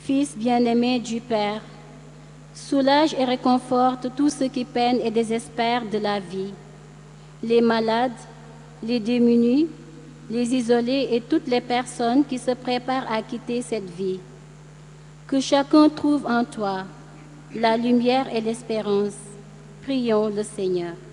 Fils bien-aimé du Père, soulage et réconforte tous ceux qui peinent et désespèrent de la vie, les malades, les démunis, les isolés et toutes les personnes qui se préparent à quitter cette vie. Que chacun trouve en toi la lumière et l'espérance. Prions le Seigneur.